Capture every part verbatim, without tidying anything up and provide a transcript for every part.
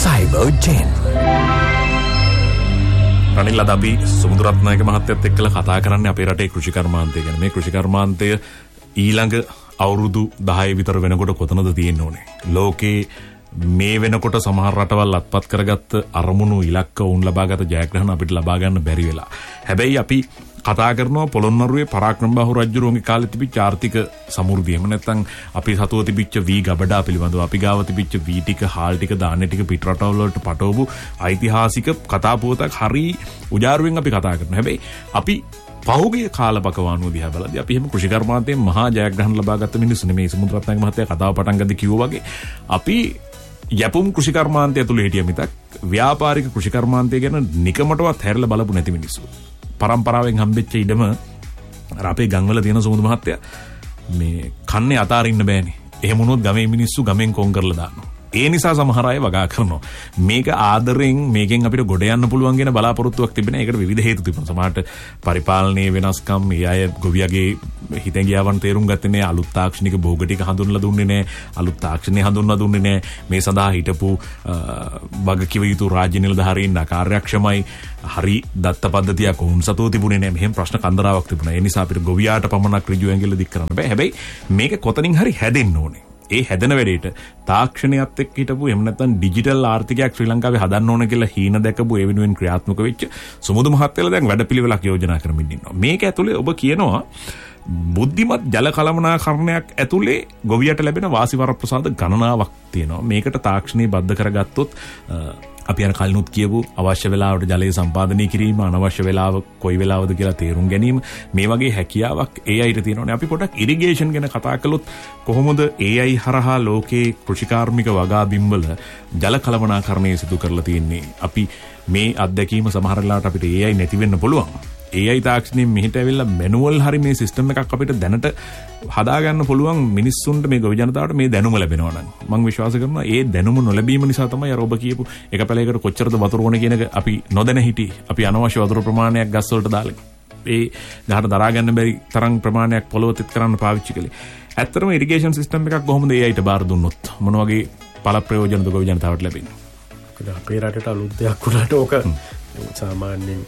Cyber Gen. Ranil අද අපි සුමුදුරත්නායක මහත්තයත් එක්කලා කතා කරන්නේ අපේ රටේ කෘෂිකර්මාන්තය ගැන. මේ කෘෂිකර්මාන්තය ඊළඟ අවුරුදු දහය විතර වෙනකොට කොතනද තියෙන්න ඕනේ? ලෝකේ මේ වෙනකොට සමහර රටවල් අත්පත් කරගත්ත අරමුණු ඉලක්ක වුන් ලබාගත ජයග්‍රහණ අපිට ලබා ගන්න බැරි වෙලා. හැබැයි අපි කතා කරනවා පොළොන්නරුවේ පරාක්‍රම බාහු රජුරුවන්ගේ කාලේ තිබිච්ච ආර්ථික සමෘද්ධිය. එහෙම නැත්නම් අපි සතුව තිබිච්ච වී ගබඩා පිළිබඳව, අපි ගාව තිබිච්ච වී ටික, හාල් ටික, ධාන්‍ය ටික පිට රටවල් වලට පටවපු ඓතිහාසික කතා පුවතක් හරි උජාරුවෙන් අපි කතා කරනවා. හැබැයි අපි පහුගිය කාලපකවානුව දිහා බලද්දී අපි එහෙම කෘෂිකර්මාන්තයෙන් මහා ජයග්‍රහණ ලබාගත්ත මිනිස්සුනේ. මේ සමුද්‍රත්නායක මහත්තයා කතාව පටන් ගද්දී කිව්වා වගේ අපි යපුම් කෘෂිකර්මාන්තය ඇතුළේ හිටිය මිතක් ව්‍යාපාරික කෘෂිකර්මාන්තය ගැන නිකමටවත් හැරලා බලපු නැති මිනිස්සු. පරම්පරාවෙන් හම්බෙච්ච ඉඩම අර අපේ ගම්වල තියෙන සමුදු මහත්තයා මේ කන්නේ අතාරින්න බෑනේ. එහෙම වුණොත් ගමේ මිනිස්සු ගමෙන් කොන් කරලා දානවා. ඒ නිසා සමහර අය වගා කරනවා. මේක ආදරෙන් මේකෙන් අපිට ගොඩ යන්න පුළුවන් කියන බලාපොරොත්තුවක් තිබෙනවා. ඒකට විවිධ හේතු තිබුණා. සමහරට පරිපාලනයේ වෙනස්කම්, මේ අය ගොවියගේ හිතෙන් ගියාවන් තේරුම් ගත්තේ නෑ. අලුත් තාක්ෂණික භෝග ටික හඳුන්වලා දුන්නේ නෑ. අලුත් තාක්ෂණي හඳුන්වලා දුන්නේ නෑ. මේ සඳහා හිටපු වගකිව යුතු රාජ්‍ය නිලධාරීන් අකාර්යක්ෂමයි. හරි දත්ත පද්ධතියක් වුන් සතෝ තිබුණේ නෑ. මෙහෙම ප්‍රශ්න කන්දරාවක් තිබුණා. ඒ නිසා අපිට ගොවියාට පමණක් ඍජු ඇඟිල්ල දික් කරන්න බෑ. හැබැයි මේක කොතනින් හරි හැදෙන්න ඕනේ. ඒ හැදෙන වෙලේට තාක්ෂණයත් එක්ක හිටපු එහෙම නැත්නම් ඩිජිටල් ආර්ථිකයක් ශ්‍රී ලංකාවේ හදන්න ඕන කියලා හීන දැකපු ඒ වෙනුවෙන් ක්‍රියාත්මක වෙච්ච සුමුදු මහත්තයලා දැන් වැඩපිළිවෙලක් යෝජනා කරමින් ඉන්නවා. මේක ඇතුලේ ඔබ කියනවා බුද්ධිමත් ජල කළමනාකරණයක් ඇතුලේ ගොවියට ලැබෙන වාසි වරප්‍රසාද ගණනාවක් තියෙනවා. මේකට තාක්ෂණීය බද්ධ කරගත්තොත් අපි අර කලිනුත් කියපු අවශ්‍ය වෙලාවට ජලය සම්පාදනය කිරීම, අනවශ්‍ය වෙලාව කොයි වෙලාවද කියලා තේරුම් ගැනීම, මේ වගේ හැකියාවක් ඒ අයිට තියෙනවානේ. අපි පොඩක් ඉරිගේෂන් ගැන කතා කළොත් කොහොමද ඒ අයි හරහා ලෝකේ කෘෂිකාර්මික වගා බිම්වල ජල කළමනාකරණය සිදු කරලා තියෙන්නේ? අපි මේ අත්දැකීම සමහර වෙලාවට අපිට ඒ අයි නැති වෙන්න පුළුවන්. ඒ අයි තාක්ෂණයෙන් මෙහෙට ඇවිල්ලා මැනුවල් හරි මේ සිස්ටම් එකක් අපිට දැනට හදාගන්න පුළුවන් මිනිස්සුන්ට, මේ ගොවි ජනතාවට මේ දැනුම ලැබෙනවා නම් මම විශ්වාස කරනවා ඒ දැනුම නොලැබීම නිසා තමයි අර ඔබ කියපු එක පැලයකට කොච්චරද වතුර ඕනේ කියන එක අපි නොදැන හිටියේ. අපි අනවශ්‍ය වතුර ප්‍රමාණයක් ගස් වලට දාලා ඒ ගහට දරා ගන්න බැරි තරම් ප්‍රමාණයක් පොළොව තෙත් කරන්න පාවිච්චි කළේ. ඇත්තටම ඉරිගේෂන් සිස්ටම් එකක් කොහොමද ඒ අයිට බාර දුන්නොත් මොන වගේ පළ ප්‍රයෝජනද ගොවි ජනතාවට ලැබෙන්නේ? අපේ රටට අලුත් දෙයක් වුණාට ඕක සාමාන්‍යයෙන්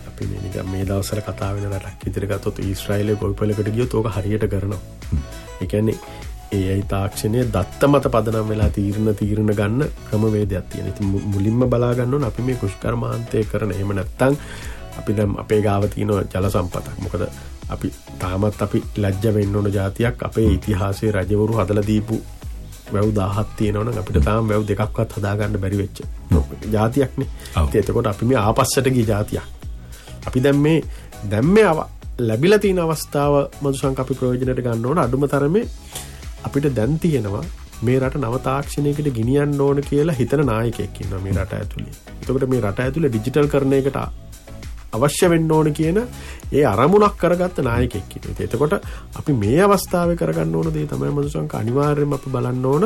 මේ දවස්වල කතා වෙන රටක් විතර ගත්තොත් ඊශ්‍රායලයේ ගොවිපලකට ගියොත් ඕක හරියට කරනවා. ඒ කියන්නේ ඒ අයි තාක්ෂණය දත්ත මත පදනම් වෙලා තීරණ තීරණ ගන්න ක්‍රමවේදයක් තියෙනවා. ඉතින් මුලින්ම බලා ගන්න ඕන අපි මේ කෘෂිකර්මාන්තය කරන. එහෙම නැත්නම් අපි දැන් අපේ ගාව තියෙන ජල සම්පතක්. මොකද අපි තාමත් අපි ලැජ්ජ වෙන්න ඕන જાතියක්. අපේ ඉතිහාසයේ රජවරු හදලා දීපු වැව් දහයක් තියෙනවා නම් අපිට තාම වැව් දෙකක්වත් හදාගන්න බැරි වෙච්ච જાතියක්නේ. ඉතින් එතකොට අපි මේ ආපස්සට ගිය જાතියක්. අපි දැන් මේ දැන් මේ ලැබිලා තියෙන අවස්ථාව මදුසංක අපි ප්‍රයෝජනයට ගන්න ඕන. අඩුම තරමේ අපිට දැන් තියෙනවා මේ රට නව තාක්ෂණයකට ගෙනියන්න ඕන කියලා හිතන නායකයෙක් ඉන්නවා මේ රට ඇතුලේ. එතකොට මේ රට ඇතුලේ ඩිජිටල් කරන එකට අවශ්‍ය වෙන්න ඕන කියන ඒ අරමුණක් කරගත්ත නායකයෙක් ඉන්නවා. එතකොට අපි මේ අවස්ථාවේ කරගන්න ඕන දේ තමයි මදුසංක අනිවාර්යයෙන්ම අපි බලන්න ඕන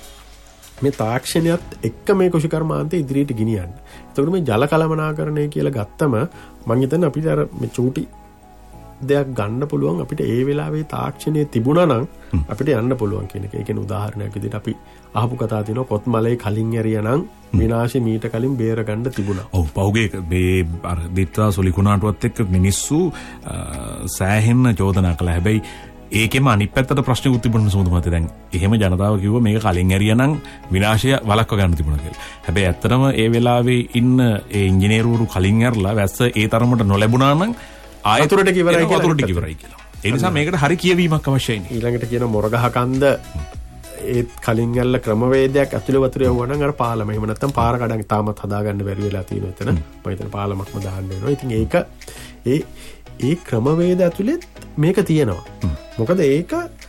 මේ තාක්ෂණයත් එක්ක මේ කෘෂිකර්මාන්තය ඉදිරියට ගෙනියන්න. එතකොට මේ ජල කළමනාකරණය කියලා ගත්තම මම හිතන්නේ අපිට අර මේ චූටි දෙයක් ගන්න පුළුවන්. අපිට ඒ වෙලාවේ තාක්ෂණය තිබුණා නම් අපිට යන්න පුළුවන් කියන එක. ඒ කියන්නේ උදාහරණයක් විදිහට අපි අහපු කතා තියෙනවා කොත්මලේ කලින් ඇරියා නම් විනාශෙ මීට කලින් බේර ගන්න තිබුණා. ඔව් පහුගිය මේ අර දිත්තා සොලිකුණාටුවත් එක්ක මිනිස්සු සෑහෙන්න චෝදනා කළා. හැබැයි ඒකෙම අනිත් පැත්තට ප්‍රශ්නකුත් තිබුණා සමුදු මහත්තයා. දැන් එහෙම ජනතාව කිව්වා මේක කලින් ඇරියා නම් විනාශය වළක්ව ගන්න තිබුණා කියලා. හැබැයි ඇත්තටම ඒ වෙලාවේ ඉන්න ඒ ඉංජිනේරුවරු කලින් ඇරලා වැස්ස ඒ තරමට නොලැබුණා නම් ආයතනට කිවරයි කියලා වතුරට කිවරයි කියලා. ඒ නිසා මේකට හරි කියවීමක් අවශ්‍යයි. ඊළඟට කියන මොරගහ කන්ද ඒත් කලින් ඇල්ල ක්‍රමවේදයක් ඇතුළේ වතුර යවුවා නම් අර පාලම එහෙම නැත්නම් පාර කඩන් තාමත් හදාගන්න බැරි වෙලා තියෙනවා එතන. මම හිතන පාලමක්ම දාන්න වෙනවා. ඉතින් ඒක ඒ ඒ ක්‍රමවේද ඇතුළේ මේක තියෙනවා. මොකද ඒක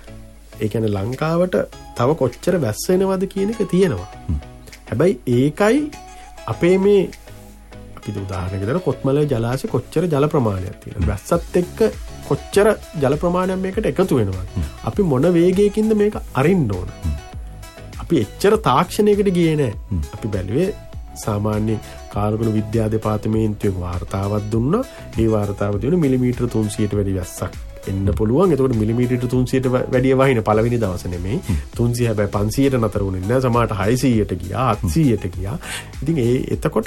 ඒ කියන්නේ ලංකාවට තව කොච්චර වැස්ස එනවද කියන එක තියෙනවා. හැබැයි ඒකයි අපේ මේ අපි උදාහරණයක් දෙන්න කොත්මලේ ජලාශය කොච්චර ජල ප්‍රමාණයක් තියෙනවද? වැස්සත් එක්ක කොච්චර ජල ප්‍රමාණයක් මේකට එකතු වෙනවද? අපි මොන වේගයකින්ද මේක අරින්න ඕන? අපි එච්චර තාක්ෂණයකට ගියේ නැහැ. අපි බැලුවේ සාමාන්‍ය කාර්බන විද්‍යා දෙපාර්තමේන්තුවේ වාර්තාවක් දුන්නා. ඒ වාර්තාව දෙන මිලිමීටර තුන්සීයට වැඩි වැස්සක් එන්න පුළුවන්. එතකොට මිලිමීටර් තුන්සියයට වැඩිය වහින පළවෙනි දවසේ නෙමෙයි. තුන්සිය හැබැයි පන්සියයට නතර වුණේ නැහැ. සමහරට හයසීයට ගියා, හත්සීයට ගියා. ඉතින් ඒ එතකොට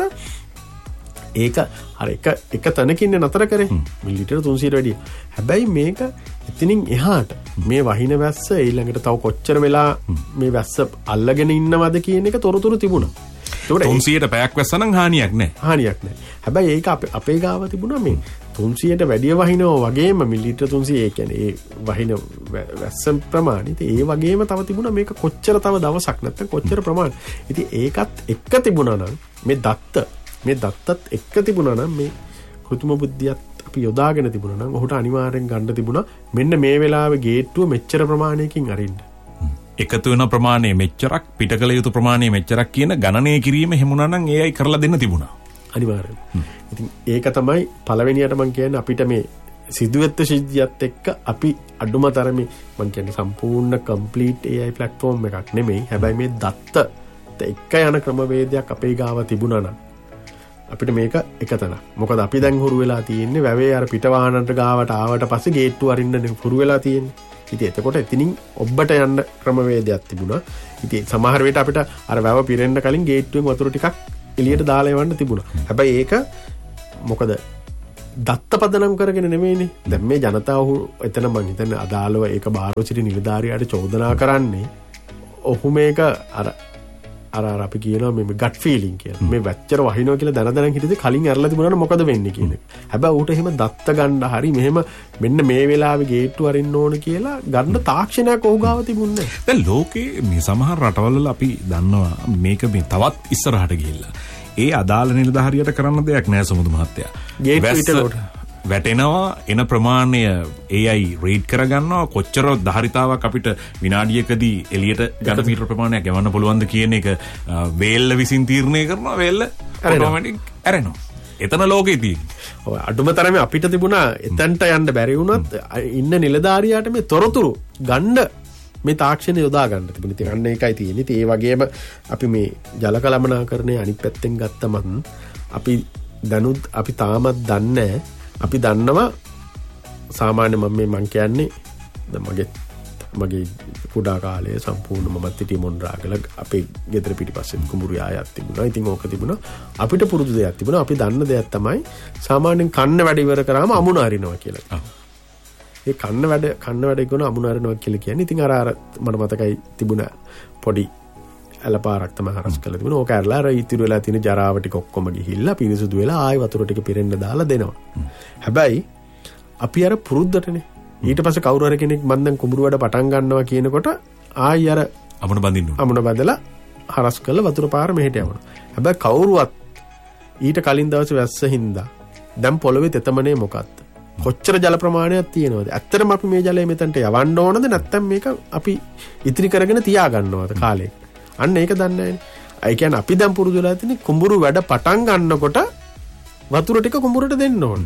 ඒක අර එක එක තැනකින් නතර කරේ මිලිමීටර් තුන්සියයට වැඩිය. හැබැයි මේක එතනින් එහාට මේ වහින වැස්ස ඊළඟට තව කොච්චර වෙලා මේ වැස්ස අල්ලගෙන ඉන්නවද කියන එක තොරතුරු තිබුණා. තුන්සියයට පැයක් වැස්ස නම් හානියක් නැහැ. හානියක් නැහැ. හැබැයි ඒක අපේ අපේ ගාව තිබුණා මේ තුන්සියයට වැඩිය වහිනවා වගේම මිලිමීටර් තුන්සිය ඒ කියන්නේ ඒ වහින වැස්ස ප්‍රමාණය. ඉතින් ඒ වගේම තව තිබුණා මේක කොච්චර තව දවසක් නැත්නම් කොච්චර ප්‍රමාණය. ඉතින් ඒකත් එක්ක තිබුණා නම් මේ දත්ත මේ දත්තත් එක්ක තිබුණා නම් මේ කෘත්‍රිම බුද්ධියත් අපි යොදාගෙන තිබුණා නම් ඔහුට අනිවාර්යෙන් ගන්න තිබුණා මෙන්න මේ වෙලාවේ ගේට්ටුව මෙච්චර ප්‍රමාණයකින් අරින්න. එකතු වෙන ප්‍රමාණය මෙච්චරක් පිටකල යුතු ප්‍රමාණය මෙච්චරක් කියන ගණනය කිරීම හැමුණා නම් ඒයි කරලා දෙන්න තිබුණා. අනිවාර්යෙන්. ඉතින් ඒක තමයි පළවෙනියට මම කියන්නේ අපිට මේ සිදුවෙච්ච සිද්ධියත් එක්ක අපි අඩුම තරමේ මම කියන්නේ සම්පූර්ණ කම්ප්ලීට් ඒ ආයි ප්ලැට්ෆෝම් එකක් නෙමෙයි. හැබැයි මේ දත්ත එක්ක යන ක්‍රමවේදයක් අපේ ගාව තිබුණා නම් අපිට මේක එකතන. මොකද අපි දැන් හුරු වෙලා තියෙන්නේ වැවේ අර පිටවාහනට ගාවට ආවට පස්සේ ගේට්ටුව අරින්න හුරු වෙලා තියෙන්නේ. ඉතින් එතකොට එතනින් ඔබට යන්න ක්‍රමවේදයක් තිබුණා. ඉතින් සමහර වෙලට අපිට අර වැව පිරෙන්න කලින් ගේට්ටුවෙන් වතුර ටිකක් එළියට දාලා යවන්න තිබුණා. හැබැයි ඒක මොකද දත්ත පදනම් කරගෙන නෙමෙයිනේ. දැන් මේ ජනතාව එතන මං හිතන්නේ අදාළව ඒක බාරව සිටි නිලධාරියාට චෝදනා කරන්නේ ඔහු මේක අර අර අර අපි කියනවා මේ ගට් ෆීලිං කියලා. මේ වැච්චර වහිනවා කියලා දැන දැන හිටියද කලින් ඇරලා තිබුණාම මොකද වෙන්නේ කියන එක. හැබැයි ඌට එහෙම දත්ත ගන්න හරි මෙහෙම මෙන්න මේ වෙලාවේ ගේට්ටු අරින්න ඕන කියලා ගන්න තාක්ෂණයක් ඔහු ගාව තිබුණේ නැහැ. දැන් ලෝකේ මේ සමහර රටවල අපි දන්නවා මේක මේ තවත් ඉස්සරහට ගිහිල්ලා. ඒ අදාළ නිලධාරියට කරන්න දෙයක් නැහැ සමුදු මහත්තයා. ගේට්ටු වැටෙනවා එන ප්‍රමාණය ඒ අයි රේඩ් කරගන්නවා කොච්චර ධාරිතාවක් අපිට විනාඩියකදී එළියට ගත මීටර ප්‍රමාණයක් යවන්න පුළුවන්ද කියන එක වේල්ල විසින් තීරණය කරනවා. වේල්ල ඔටෝමැටික් ඇරෙනවා. එතන ලෝකේ තියෙන්නේ. ඔය අඩුම තරමේ අපිට තිබුණා එතනට යන්න බැරි වුණත් ඉන්න නිලධාරියාට මේ තොරතුරු ගන්න මේ තාක්ෂණය යොදා ගන්න තිබුණා. ඉතින් අන්න ඒකයි තියෙන්නේ. ඉතින් ඒ වගේම අපි මේ ජල කළමනාකරණය අනිත් පැත්තෙන් ගත්තමත් අපි දැනුත් අපි තාමත් දන්නේ අපි දන්නවා සාමාන්‍ය මම මේ මං කියන්නේ දැන් මගේ මගේ කුඩා කාලයේ සම්පූර්ණ මමත් හිටියේ මොන්රාගල අපේ ගෙදර පිටිපස්සේ කුඹුරු යායක් තිබුණා. ඉතින් ඕක තිබුණා අපිට පුරුදු දෙයක් තිබුණා. අපි දන්න දෙයක් තමයි සාමාන්‍යයෙන් කන්න වැඩ ඉවර කරාම අමුණ අරිනවා කියලා. ඒ කන්න වැඩ කන්න වැඩ කරන අමුණ අරිනවා කියලා කියන්නේ ඉතින් අර අර මට මතකයි තිබුණා පොඩි ඇලපාරක් තමයි හරස් කරලා තිබුණා. ඕක ඇරලා අර ඉතිරි වෙලා තියෙන ජරාව ටික ඔක්කොම ගිහිල්ලා පිරිසුදු වෙලා ආයෙ වතුර ටික පිරෙන්න දාලා දෙනවා. හැබැයි අපි අර පුරුද්දටනේ ඊට පස්සේ කවුරු හරි කෙනෙක් මන් දැන් කුඹුරු වැඩ පටන් ගන්නවා කියනකොට ආයෙ අර අමුණ බඳින්න අමුණ බඳලා හරස් කරලා වතුර පාර මෙහෙට යවනවා. හැබැයි කවුරුවත් ඊට කලින් දවසේ වැස්ස හින්දා දැන් පොළවේ තෙතමනේ මොකක්ද? කොච්චර ජල ප්‍රමාණයක් තියෙනවද? ඇත්තටම අපි මේ ජලය මෙතනට යවන්න ඕනද නැත්නම් මේක අපි ඉතිරි කරගෙන තියා ගන්නවද කාලේ? අන්න ඒක දන්නේ නැහැ. ඒ කියන්නේ අපි දැන් පුරුදු වෙලා තියෙන්නේ කුඹුරු වැඩ පටන් ගන්නකොට වතුර ටික කුඹුරට දෙන්න ඕන.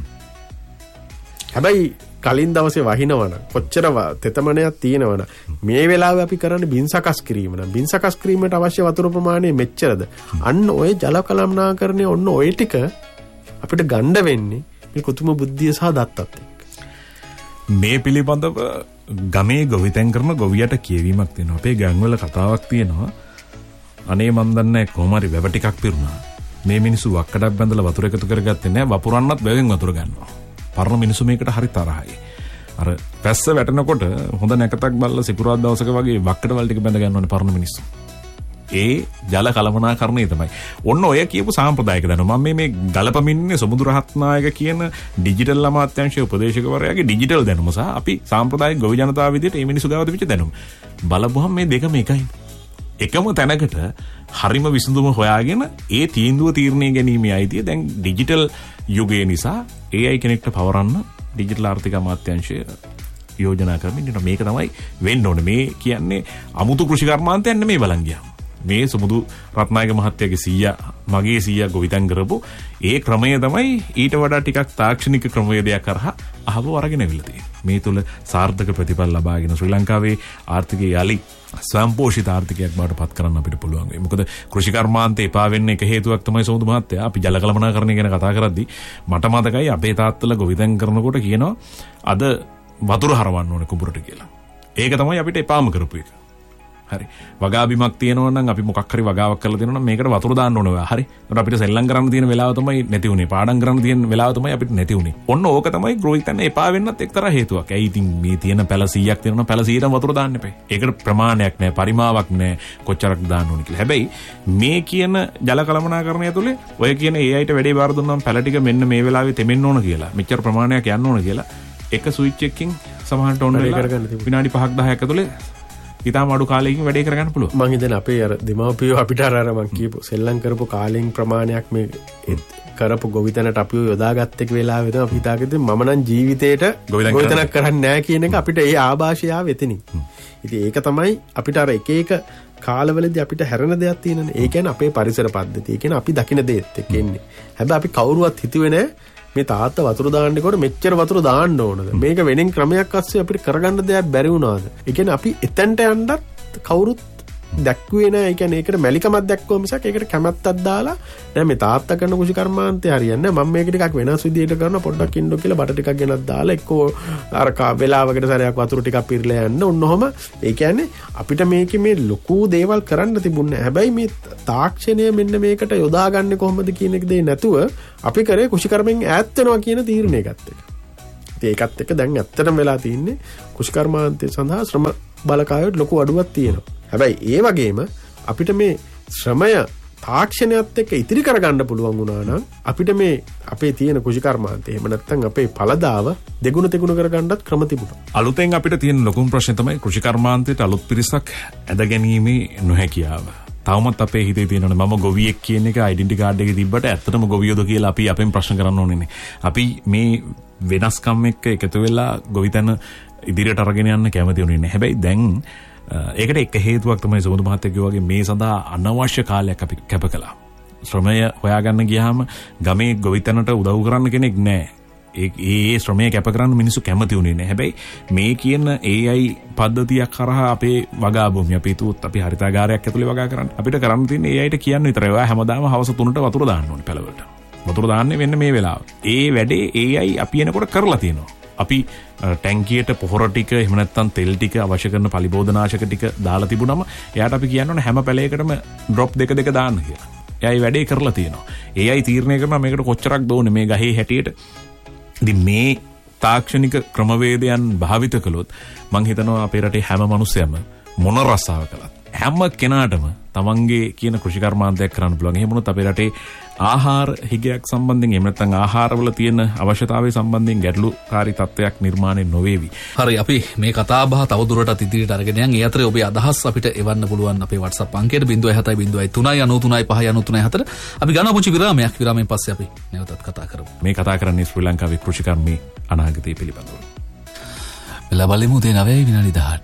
හැබැයි කලින් දවසේ වහිනවනම් කොච්චර තෙතමනයක් තියෙනවනම් මේ වෙලාවේ අපි කරන්නේ බින් සකස් කිරීම නම් බින් සකස් කිරීමට අවශ්‍ය වතුර ප්‍රමාණය මෙච්චරද? අන්න ඔය ජල කළමනාකරණය ඔන්න ඔය ටික අපිට ගන්න වෙන්නේ මේ කෘත්‍රිම බුද්ධිය සහ දත්තත් එක්ක. මේ පිළිබඳව ගමේ ගොවිතැන් කරන ගොවියට කියවීමක් තියෙනවා. අපේ ගම්වල කතාවක් තියෙනවා. අනේ මන් දන්නේ කොහොම හරි වැව ටිකක් පිරුණා. මේ මිනිස්සු වක්කඩක් බැඳලා වතුර එකතු කරගත්තේ නැහැ. වපුරන්නත් වැවෙන් වතුර ගන්නවා. පරණ මිනිස්සු මේකට හරි තරහයි. අර පැස්ස වැටෙනකොට හොඳ නැකතක් බල්ලා සිකුරාදා දවසක වගේ වක්කඩ වල ටික බැඳ ගන්නවනේ පරණ මිනිස්සු. ඒ ජල කළමනාකරණය තමයි. ඔන්න ඔය කියපු සාම්ප්‍රදායික දැනුම. මම මේ මේ ගලපමින්නේ සමුදු රහත්නායක කියන ඩිජිටල් අමාත්‍යාංශයේ උපදේශකවරයාගේ ඩිජිටල් දැනුම සහ අපි සාම්ප්‍රදායික ගොවි ජනතාව විදිහට මේ මිනිස්සු ගාව තිබිච්ච දැනුම. බලපුවහම මේ දෙකම එකයි. එකම තැනකට හරිම විසඳුම හොයාගෙන ඒ තීන්දුව තීරණය ගැනීමේ අයිතිය දැන් ඩිජිටල් යුගය නිසා ඒ අයි කෙනෙක්ට පවරන්න ඩිජිටල් ආර්ථික අමාත්‍යාංශය යෝජනා කරමින් ඉන්නවා. මේක තමයි වෙන්න ඕනේ. මේ කියන්නේ අමුතු කෘෂි කර්මාන්තයක් නෙමෙයි බලන් ගියා. මේ සමුදු රත්නායක මහත්තයාගේ සීයා මගේ සීයා ගොවිතැන් කරපු ඒ ක්‍රමය තමයි ඊට වඩා ටිකක් තාක්ෂණික ක්‍රමවේදයක් කරහා අහව අරගෙන අවිල්ලා තියෙන්නේ. මේ තුල සාර්ථක ප්‍රතිඵල ලබාගෙන ශ්‍රී ලංකාවේ ආර්ථිකය යලි ස්වයංපෝෂිත ආර්ථිකයක් බවට පත් කරන්න අපිට පුළුවන් වෙයි. මොකද කෘෂි කර්මාන්තේ එපා වෙන්න එක හේතුවක් තමයි සමුදු මහත්තයා. අපි ජල කළමනාකරණය ගැන කතා කරද්දී මට මතකයි අපේ තාත්තලා ගොවිතැන් කරනකොට කියනවා අද වතුර හරවන්න ඕනේ කුඹුරට කියලා. ඒක තමයි අපිට එපාම කරපු එක. හරි. වගා බිමක් තියෙනවා නම් අපි මොකක් හරි වගාවක් කරලා දෙනවා නම් මේකට වතුර දාන්න ඕනේ. හරි. ඒකට අපිට සෙල්ලම් කරන්න තියෙන වෙලාව තමයි නැති උනේ. පාඩම් කරන්න තියෙන වෙලාව තමයි අපිට නැති උනේ. ඔන්න ඕක තමයි ග්‍රෝයික් යන එපා වෙන්නත් එක්තරා හේතුවක්. ඇයි ඉතින් මේ තියෙන පැල සීයක් තියෙනවා පැල සීයටම වතුර දාන්න එපා. ඒකට ප්‍රමාණයක් නැහැ, පරිමාවක් නැහැ, කොච්චරක් දාන්න ඕනේ කියලා. හැබැයි මේ කියන ජල කළමනාකරණය ඇතුලේ ඔය කියන ඒ අයට වැඩේ බාර දුන්නාම පැල ටික මෙන්න මේ වෙලාවේ තෙමෙන්න ඕන කියලා. මෙච්චර ප්‍රමාණයක් යන්න ඕන කියලා එක ස්විච් එකකින් සමහරට ඕන වෙලා විනාඩි පහක් දහයක් ඇතුලේ ඉතාලම අඩු කාලයකින් වැඩේ කරගන්න පුළුවන්. මං හිතන්නේ අපේ අර දෙමාපියෝ අපිට අර අර මං කියපු සෙල්ලම් කරපු කාලෙන් ප්‍රමාණයක් මේ කරපු ගොවිතැනට අපිව යොදාගත්ත එක වෙලාවෙ තමයි අපි හිතාගත්තේ මම නම් ජීවිතේට ගොවිතැනක් කරන්නේ නැහැ කියන එක අපිට ඒ ආభాෂය ආව එතනින්. ඉතින් ඒක තමයි අපිට අර එක එක කාලවලදී අපිට හැරෙන දෙයක් තියෙනනේ. ඒ කියන්නේ අපේ පරිසර පද්ධතිය. ඒ කියන්නේ අපි දකින දේත් එක්ක එන්නේ. හැබැයි අපි කවුරුවත් හිතුවේ නැහැ මේ තාත්තා වතුර දාන්නකොට මෙච්චර වතුර දාන්න ඕනද? මේක වෙනින් ක්‍රමයක් අස්සේ අපිට කරගන්න දෙයක් බැරි වුණාද? ඒ කියන්නේ අපි එතනට යන්නත් කවුරුත් දැක්කුවේ නෑ. ඒ කියන්නේ ඒකට මැලිකමක් දැක්කුවා මිසක් ඒකට කැමැත්තක් දාලා නෑ මේ තාත්තා කරන කුෂි කර්මාන්තය හරියන්නේ නෑ. මම මේක ටිකක් වෙනස් විදිහට කරන පොඩ්ඩක් ඉන්නෝ කියලා බට ටිකක් ගෙනත් දාලා එක්කෝ අර වෙලාවකට සැරයක් වතුර ටිකක් පිරලා යන්න ඔන්නෝම. ඒ කියන්නේ අපිට මේකේ මේ ලොකු දේවල් කරන්න තිබුණේ. හැබැයි මේ තාක්ෂණය මෙන්න මේකට යොදාගන්නේ කොහොමද කියන එක දෙේ නැතුව අපි කරේ කුෂි කර්මෙන් ඈත් වෙනවා කියන තීරණය ගත්තා. ඉතින් ඒකත් එක්ක දැන් ඇත්තටම වෙලා තියෙන්නේ කුෂි කර්මාන්තය සඳහා ශ්‍රම බලකායට ලොකු අඩුවක් තියෙනවා. හැබැයි ඒ වගේම අපිට මේ ශ්‍රමය තාක්ෂණයත් එක්ක ඉතිරි කරගන්න පුළුවන් වුණා නම් අපිට මේ අපේ තියෙන කුෂි කර්මාන්තය එහෙම නැත්නම් අපේ ඵලදාව දෙගුණ තෙගුණ කරගන්නත් ක්‍රම තිබුණා. අලුතෙන් අපිට තියෙන ලොකුම ප්‍රශ්නේ තමයි කුෂි කර්මාන්තයට අලුත් පිරිසක් ඇද ගැනීමේ නොහැකියාව. තවමත් අපේ හිතේ තියෙනවනේ මම ගොවියෙක් කියන එක ඩෙන්ටිටි කාඩ් එකේ තිබ්බට ඇත්තටම ගොවියෝද කියලා අපි අපෙන් ප්‍රශ්න කරන්න ඕනේ. අපි මේ වෙනස්කම් එක්ක එකතු වෙලා ගොවිතැන ඉදිරියට අරගෙන යන්න කැමති වෙන්නේ නැහැ. හැබැයි දැන් ඒකට එක හේතුවක් තමයි සෝමද මහත්තයා කිව්වා වගේ මේ සඳහා අනවශ්‍ය කාලයක් අපි කැප කළා. ශ්‍රමය හොයාගන්න ගියාම ගමේ ගොවිතැනට උදව් කරන්න කෙනෙක් නැහැ. ඒ ඒ ශ්‍රමය කැප කරන්න මිනිස්සු කැමති වුණේ නැහැ. හැබැයි මේ කියන ඒ අයි පද්ධතියක් කරහා අපේ වගා භූමිය අපි තුත් අපි හරිතාගාරයක් ඇතුලේ වගා කරන්න. අපිට කරන්න තියෙන්නේ ඒ අයිට කියන්න විතරයි. ඔයා හැමදාම හවස තුනට වතුර දාන්න ඕනේ පළවලට. වතුර දාන්නේ වෙන්න මේ වෙලාව. ඒ වැඩේ ඒ අයි අපි එනකොට කරලා තියෙනවා. අපි ටැංකියට පොහොර ටික එහෙම නැත්නම් තෙල් ටික අවශ්‍ය කරන පලිබෝධනාශක ටික දාලා තිබුණම එයාට අපි කියන්න ඕනේ හැම පැලයකටම ඩ්‍රොප් දෙක දෙක දාන්න කියලා. එයායි වැඩේ කරලා තියෙනවා. ඒ අයි තීරණය කරනවා මේකට කොච්චරක් දෝනේ මේ ගහේ හැටියට. ඉතින් මේ තාක්ෂණික ක්‍රමවේදයන් භාවිත කළොත් මං හිතනවා අපේ රටේ හැම මිනිස්සයම මොන රස්සාව කළත් හැම කෙනාටම තමන්ගේ කියන කෘෂි කර්මාන්තයක් කරන්න පුළුවන්. එහෙම වුණොත් අපේ රටේ ආහාර හිගයක් සම්බන්ධයෙන් එහෙම නැත්නම් ආහාරවල තියෙන අවශ්‍යතාවය සම්බන්ධයෙන් ගැටලුකාරී තත්ත්වයක් නිර්මාණය නොවේවි. හරි අපි මේ කතා බහ තව දුරටත් ඉදිරියට අරගෙන යන්. ඒ අතරේ ඔබේ අදහස් අපිට එවන්න පුළුවන් අපේ WhatsApp අංකයට zero seven zero zero three nine three five three four. අපි ගන්න පුංචි විරාමයක්. විරාමයෙන් පස්සේ අපි නැවතත් කතා කරමු. මේ කතා කරන්නේ ශ්‍රී ලංකාවේ කෘෂිකර්මී අනාගතය පිළිබඳව. ලබලෙමු දෙන නවය විනාඩි දහඅට.